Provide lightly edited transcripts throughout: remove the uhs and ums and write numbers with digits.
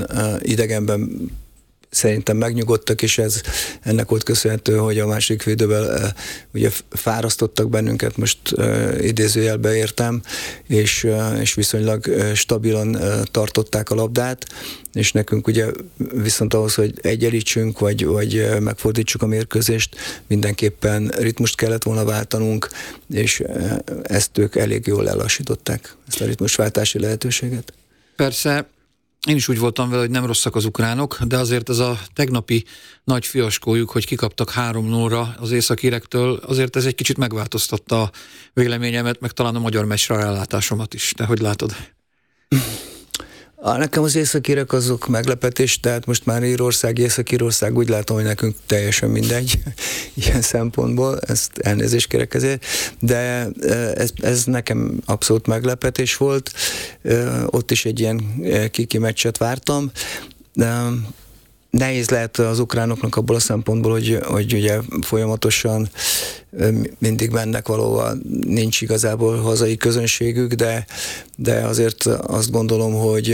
idegenben szerintem megnyugodtak, és ennek volt köszönhető, hogy a második félidőben ugye fárasztottak bennünket, most idézőjelbe értem, és viszonylag stabilan tartották a labdát, és nekünk ugye viszont ahhoz, hogy egyenlítsünk, vagy megfordítsuk a mérkőzést, mindenképpen ritmust kellett volna váltanunk, és ezt ők elég jól lelassították, ezt a ritmusváltási lehetőséget. Persze, én is úgy voltam vele, hogy nem rosszak az ukránok, de azért ez a tegnapi nagy fiaskójuk, hogy kikaptak 3-0-ra az északirektől, azért ez egy kicsit megváltoztatta a véleményemet, meg talán a magyar meccsre rálátásomat is. Te hogy látod? Nekem az északírek azok meglepetés, tehát most már Írország, Észak-Írország, úgy látom, hogy nekünk teljesen mindegy ilyen szempontból, ezt elnézést kérek ezért, de ez nekem abszolút meglepetés volt. Ott is egy ilyen kiki meccset vártam. Nehéz lehet az ukránoknak abból a szempontból, hogy ugye folyamatosan mindig mennek valahova, nincs igazából hazai közönségük, de azért azt gondolom, hogy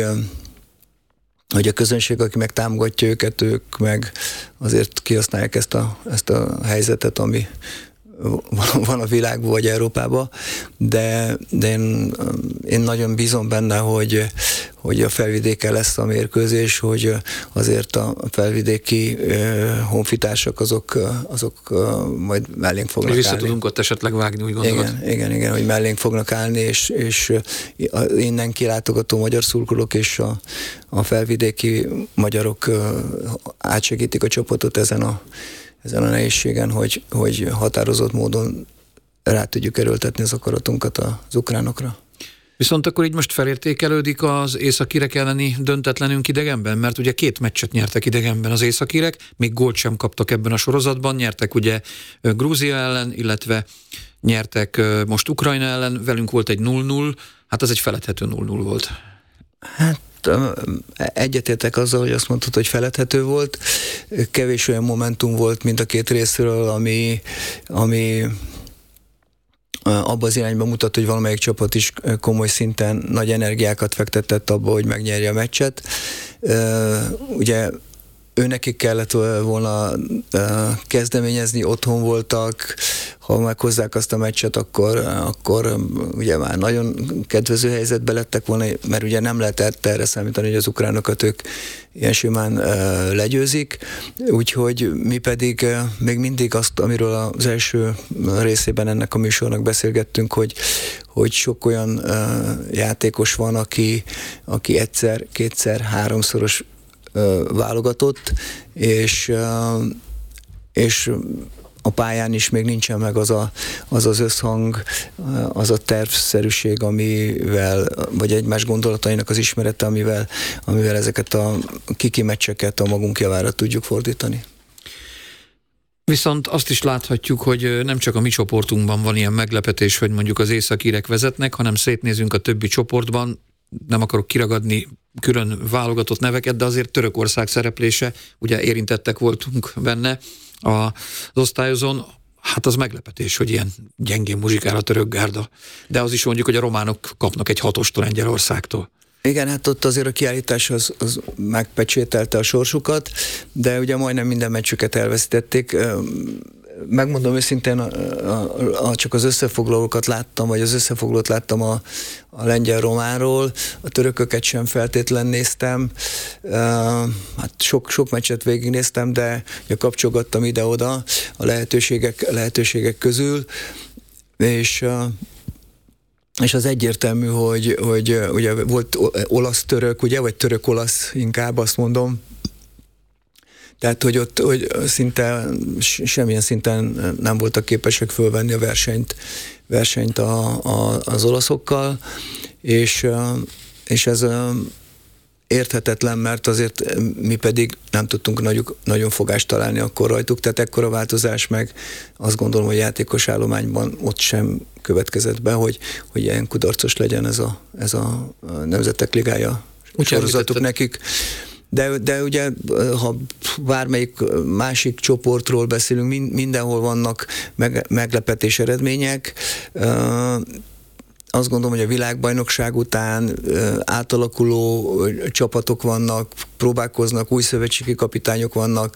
a közönség, aki meg támogatja őket, ők meg azért kihasználják ezt a helyzetet, ami van a világban vagy Európában, de én nagyon bízom benne, hogy a Felvidéken lesz a mérkőzés, hogy azért a felvidéki honfitársak azok majd mellénk fognak állni. Vissza tudunk ott esetleg vágni, úgy gondolod? Igen, hogy mellénk fognak állni, és innen kilátogató magyar szurkolók és a felvidéki magyarok átsegítik a csapatot ezen a nehézségen, hogy határozott módon rá tudjuk erőltetni az akaratunkat az ukránokra. Viszont akkor így most felértékelődik az északírek elleni döntetlenünk idegenben, mert ugye 2 meccset nyertek idegenben az északírek, még gólt sem kaptak ebben a sorozatban, nyertek ugye Grúzia ellen, illetve nyertek most Ukrajna ellen, velünk volt egy 0-0, hát az egy feledhető 0-0 volt. Hát egyetértek azzal, hogy azt mondtad, hogy feledhető volt. Kevés olyan momentum volt mind a két részről, ami abba az irányba mutat, hogy valamelyik csapat is komoly szinten nagy energiákat fektetett abba, hogy megnyerje a meccset. Ugye őnekik kellett volna kezdeményezni, otthon voltak, ha meghozzák azt a meccset, akkor ugye már nagyon kedvező helyzetbe lettek volna, mert ugye nem lehetett erre számítani, hogy az ukránokat ők ilyen simán legyőzik, úgyhogy mi pedig még mindig azt, amiről az első részében ennek a műsornak beszélgettünk, hogy sok olyan játékos van, aki egyszer, kétszer, háromszoros válogatott, és a pályán is még nincsen meg az összhang, az a tervszerűség, amivel, vagy egymás gondolatainak az ismerete, amivel ezeket a kiki meccseket a magunk javára tudjuk fordítani. Viszont azt is láthatjuk, hogy nem csak a mi csoportunkban van ilyen meglepetés, hogy mondjuk az északírek vezetnek, hanem szétnézünk a többi csoportban, nem akarok kiragadni külön válogatott neveket, de azért Törökország szereplése, ugye érintettek voltunk benne az osztályozón, hát az meglepetés, hogy ilyen gyengén muzsikál a török gárda. De az is mondjuk, hogy a románok kapnak egy 6-ost Lengyelországtól. Igen, hát ott azért a kiállítás az megpecsételte a sorsukat, de ugye majdnem minden meccsüket elveszítették. Megmondom őszintén, csak az összefoglalókat láttam, vagy az összefoglalót láttam a lengyel-románról, a törököket sem feltétlen néztem, hát sok meccset végignéztem, de kapcsolgattam ide-oda a lehetőségek közül, és az egyértelmű, hogy ugye volt olasz-török, ugye, vagy török-olasz inkább, azt mondom. Tehát, hogy ott szinte semmilyen szinten nem voltak képesek fölvenni a versenyt az olaszokkal, és ez érthetetlen, mert azért mi pedig nem tudtunk nagyon fogást találni akkor rajtuk, tehát ekkora változás meg azt gondolom, hogy játékos állományban ott sem következett be, hogy ilyen kudarcos legyen ez a Nemzetek Ligája sorozatuk nekik. De ugye, ha bármelyik másik csoportról beszélünk, mindenhol vannak meglepetés eredmények. azt gondolom, hogy a világbajnokság után átalakuló csapatok vannak, próbálkoznak, új szövetségi kapitányok vannak,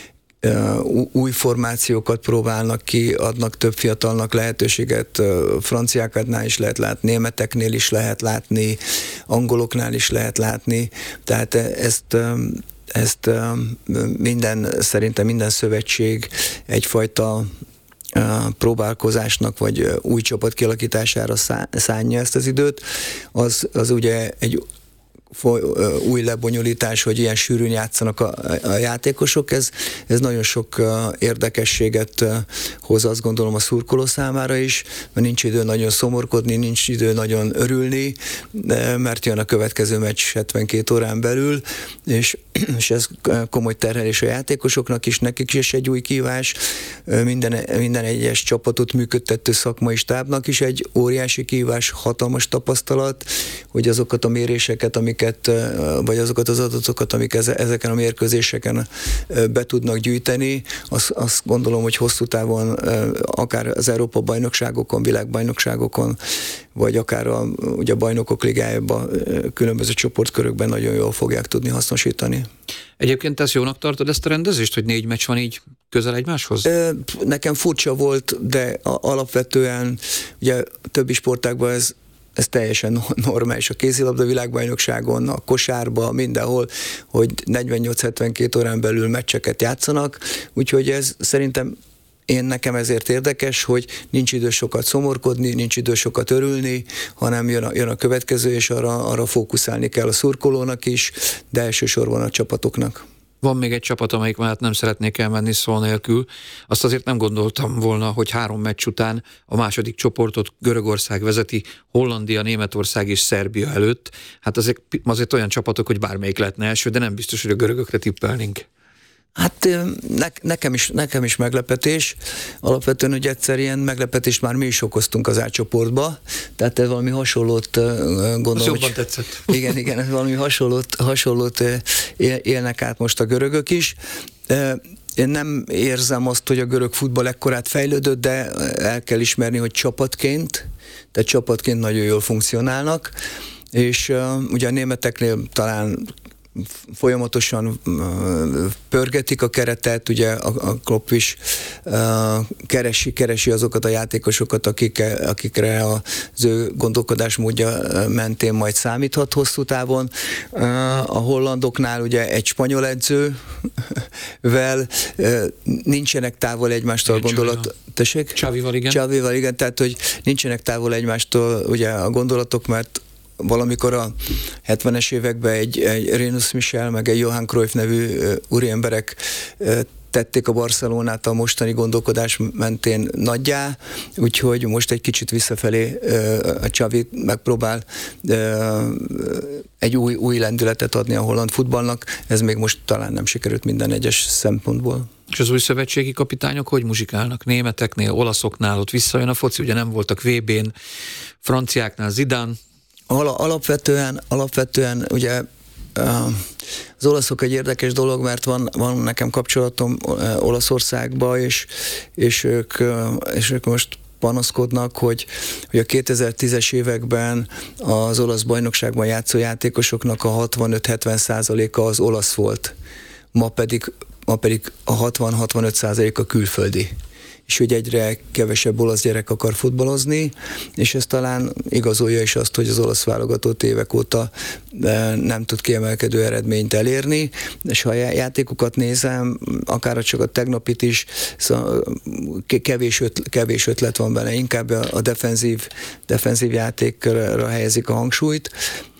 új formációkat próbálnak ki, adnak több fiatalnak lehetőséget, franciáknál is lehet látni, németeknél is lehet látni, angoloknál is lehet látni, tehát ezt szerintem minden szövetség egyfajta próbálkozásnak, vagy új csapat kialakítására szánja ezt az időt, az ugye egy új lebonyolítás, hogy ilyen sűrűn játszanak a játékosok, ez nagyon sok érdekességet hoz, azt gondolom, a szurkoló számára is, mert nincs idő nagyon szomorkodni, nincs idő nagyon örülni, mert jön a következő meccs 72 órán belül, és ez komoly terhelés a játékosoknak is, nekik is egy új kihívás, minden egyes csapatot működtető szakmai stábnak is egy óriási kihívás, hatalmas tapasztalat, hogy azokat a méréseket, vagy azokat az adatokat, amik ezeken a mérkőzéseken be tudnak gyűjteni, azt gondolom, hogy hosszú távon akár az Európa-bajnokságokon, világbajnokságokon, vagy akár ugye a Bajnokok Ligájában különböző csoportkörökben nagyon jól fogják tudni hasznosítani. Egyébként te jónak tartod ezt a rendezést, hogy 4 meccs van így közel egymáshoz? Nekem furcsa volt, de alapvetően ugye többi sportágban ez teljesen normális. A kézilabda világbajnokságon, a kosárba, mindenhol, hogy 48-72 órán belül meccseket játszanak, úgyhogy ez szerintem nekem ezért érdekes, hogy nincs idő sokat szomorkodni, nincs idő sokat örülni, hanem jön a következő, és arra fókuszálni kell a szurkolónak is, de elsősorban a csapatoknak. Van még egy csapat, amelyik mellett nem szeretnék elmenni szó nélkül. Azt azért nem gondoltam volna, hogy 3 meccs után a második csoportot Görögország vezeti, Hollandia, Németország és Szerbia előtt. Hát azért olyan csapatok, hogy bármelyik lehetne első, de nem biztos, hogy a görögökre tippelnénk. Hát nekem is meglepetés. Alapvetően, hogy egyszer ilyen meglepetést már mi is okoztunk az A-csoportba, tehát valami hasonlót gondolom, jobban tetszett. Igen, valami hasonlót élnek át most a görögök is. Én nem érzem azt, hogy a görög futball ekkorát fejlődött, de el kell ismerni, hogy csapatként nagyon jól funkcionálnak, és ugye a németeknél talán folyamatosan pörgetik a keretet, ugye a Klopp is keresi azokat a játékosokat, akikre az ő gondolkodásmódja mentén majd számíthat hosszú távon. A hollandoknál ugye egy spanyol edzővel nincsenek távol egymástól a gondolat. Tessék? Xavival igen, tehát hogy nincsenek távol egymástól ugye a gondolatok, mert valamikor a 70-es években egy Rinus Michel, meg egy Johan Cruyff nevű úriemberek tették a Barcelonát a mostani gondolkodás mentén nagyjá, úgyhogy most egy kicsit visszafelé a Xavi megpróbál egy új lendületet adni a holland futballnak, ez még most talán nem sikerült minden egyes szempontból. És az új szövetségi kapitányok hogy muzsikálnak? Németeknél, olaszoknál ott visszajön a foci, ugye nem voltak VB-n, franciáknál Zidane. Alapvetően ugye az olaszok egy érdekes dolog, mert van nekem kapcsolatom Olaszországba, és ők most panaszkodnak, hogy a 2010-es években az olasz bajnokságban játszó játékosoknak a 65-70%-a az olasz volt. Ma pedig a 60-65% a külföldi. És hogy egyre kevesebb olasz gyerek akar futballozni, és ez talán igazolja is azt, hogy az olasz válogatott évek óta nem tud kiemelkedő eredményt elérni, és ha a játékokat nézem, akár csak a tegnapit is, szóval kevés ötlet van benne, inkább a defenzív játékra helyezik a hangsúlyt.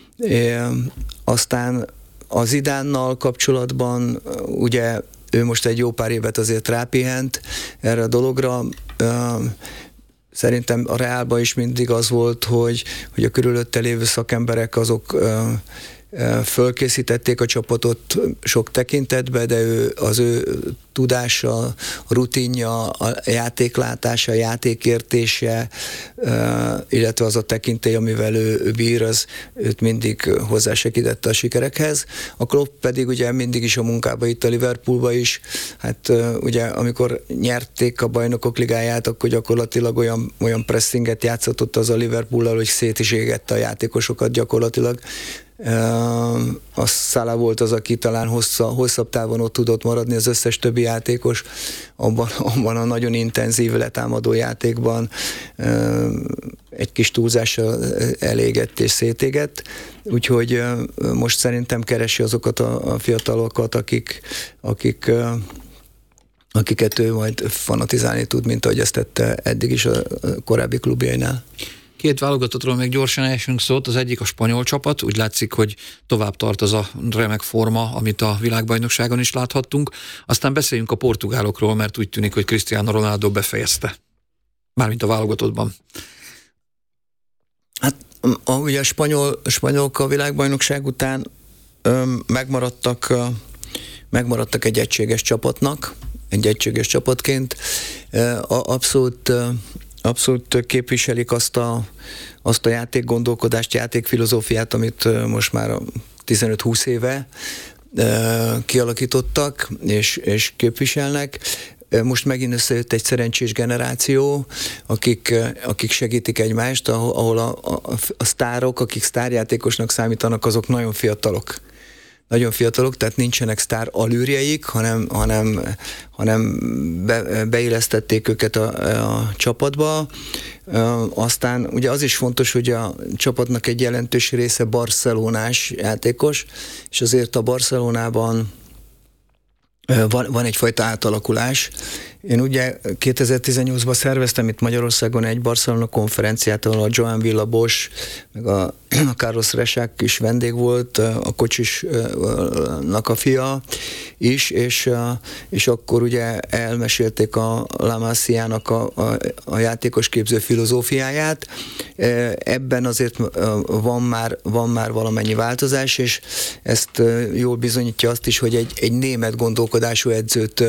Aztán az Zidánnal kapcsolatban ugye ő most egy jó pár évet azért rápihent erre a dologra. Szerintem a Reálban is mindig az volt, hogy a körülötte lévő szakemberek azok fölkészítették a csapatot sok tekintetben, de az ő tudása, a rutinja, a játéklátása, a játékértése, illetve az a tekintély, amivel ő bír, az őt mindig hozzásegítette a sikerekhez. A Klopp pedig ugye mindig is a munkába itt a Liverpoolba is, hát ugye amikor nyerték a Bajnokok Ligáját, akkor gyakorlatilag olyan pressinget játszott az a Liverpool-al, hogy szét is égette a játékosokat gyakorlatilag. A Salah volt az, aki talán hosszabb távon ott tudott maradni, az összes többi játékos abban a nagyon intenzív letámadó játékban egy kis túlzással elégett és szétégett, úgyhogy most szerintem keresi azokat a fiatalokat, akiket ő majd fanatizálni tud, mint ahogy ezt tette eddig is a korábbi klubjainál. Két válogatottról még gyorsan esünk szót, az egyik a spanyol csapat, úgy látszik, hogy tovább tart az a remek forma, amit a világbajnokságon is láthattunk. Aztán beszéljünk a portugálokról, mert úgy tűnik, hogy Cristiano Ronaldo befejezte. Mármint a válogatottban. Hát ugye a spanyolok a világbajnokság után megmaradtak egy egységes csapatnak, egy egységes csapatként. Abszolút képviselik azt a játékgondolkodást, játékfilozófiát, amit most már 15-20 éve kialakítottak és képviselnek. Most megint összejött egy szerencsés generáció, akik segítik egymást, ahol a sztárok, akik sztárjátékosnak számítanak, azok nagyon fiatalok. Nagyon fiatalok, tehát nincsenek sztár alűrjeik, hanem beillesztették őket a csapatba. Aztán ugye az is fontos, hogy a csapatnak egy jelentős része barcelonás játékos, és azért a Barcelonában van egyfajta átalakulás. Én ugye 2018-ban szerveztem itt Magyarországon egy Barcelona konferenciát, ahol a Joan Villa-Bosch, meg a Carlos Rexach is vendég volt, a Kocsisnak a fia is, és akkor ugye elmesélték a La Masia-nak a játékosképző filozófiáját. Ebben azért van már valamennyi változás, és ezt jól bizonyítja azt is, hogy egy német gondolkodású edzőt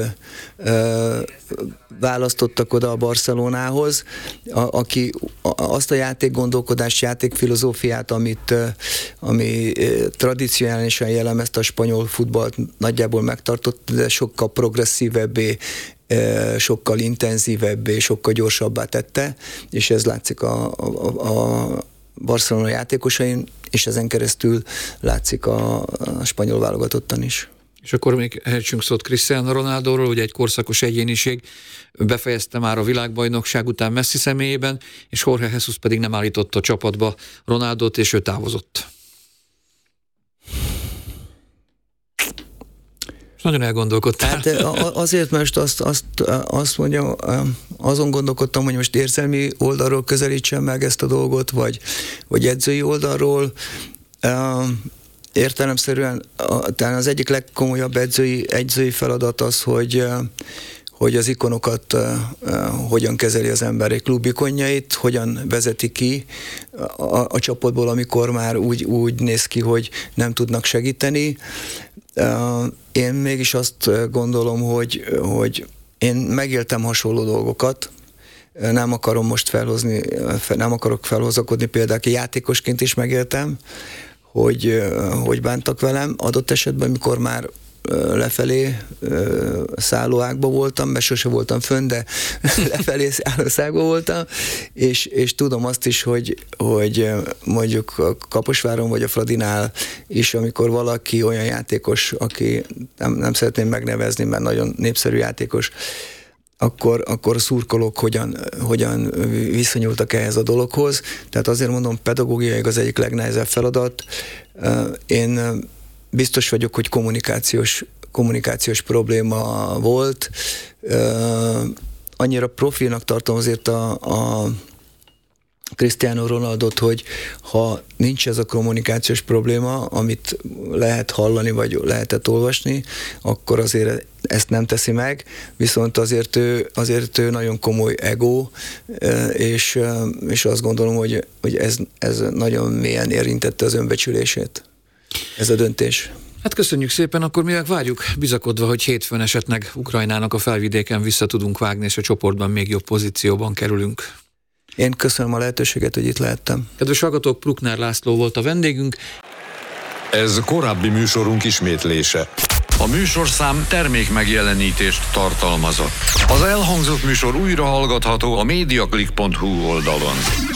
választottak oda a Barcelonához, aki azt a játékgondolkodást, játékfilozófiát, ami tradicionálisan jellemezte a spanyol futballt, nagyjából megtartott, de sokkal progresszívebbé, sokkal intenzívebbé, sokkal gyorsabbá tette, és ez látszik a Barcelona játékosain, és ezen keresztül látszik a spanyol válogatottan is. És akkor még ejtsünk szót Cristiano Ronaldóról, ugye egy korszakos egyéniség, befejezte már a világbajnokság után Messi személyében, és Jorge Jesus pedig nem állította a csapatba Ronaldót, és ő távozott. És nagyon elgondolkodtál. Hát azért, mert azt mondjam, azon gondolkodtam, hogy most érzelmi oldalról közelítsem meg ezt a dolgot, vagy edzői oldalról. Értelemszerűen talán az egyik legkomolyabb edzői feladat az, hogy az ikonokat hogyan kezeli az ember, egy klub ikonjait, hogyan vezeti ki a csapatból, amikor már úgy néz ki, hogy nem tudnak segíteni. Én mégis azt gondolom, hogy én megéltem hasonló dolgokat, nem akarom most nem akarok felhozakodni, például játékosként is megéltem, hogy bántak velem, adott esetben, mikor már lefelé szállóágban voltam, mert sose voltam fönn, de lefelé szállószágban voltam, és tudom azt is, hogy mondjuk a Kaposváron vagy a Fradinál is, amikor valaki olyan játékos, aki nem szeretném megnevezni, mert nagyon népszerű játékos, akkor a szurkolók hogyan viszonyultak ehhez a dologhoz. Tehát azért mondom, pedagógiailag az egyik legnehezebb feladat. Én biztos vagyok, hogy kommunikációs probléma volt. Annyira profinak tartom azért a Cristiano Ronaldot, hogy ha nincs ez a kommunikációs probléma, amit lehet hallani, vagy lehetett olvasni, akkor azért ezt nem teszi meg, viszont azért ő nagyon komoly ego, és azt gondolom, hogy ez nagyon mélyen érintette az önbecsülését. ez a döntés. Hát köszönjük szépen, akkor mivel várjuk bizakodva, hogy hétfőn esetleg Ukrajnának a felvidéken vissza tudunk vágni, és a csoportban még jobb pozícióban kerülünk. Én köszönöm a lehetőséget, hogy itt lehettem. Kedves hallgatók, Bruckner László volt a vendégünk. Ez korábbi műsorunk ismétlése. A műsorszám termékmegjelenítést tartalmazott. Az elhangzott műsor újra hallgatható a mediaclick.hu oldalon.